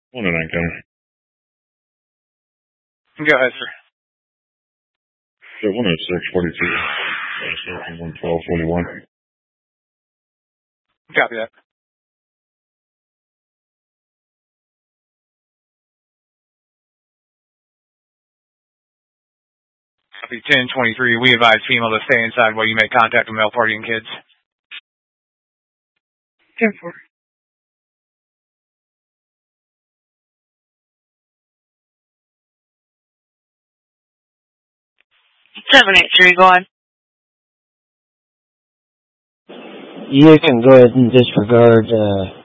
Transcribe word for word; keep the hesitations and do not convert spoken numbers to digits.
One oh nine counter. Go ahead, sir. Yeah, one oh six forty-two. one twelve forty-one. Copy that. Copy ten twenty-three. We advise female to stay inside while you make contact with male party and kids. ten four. seven eight three, go on. You can go ahead and disregard uh,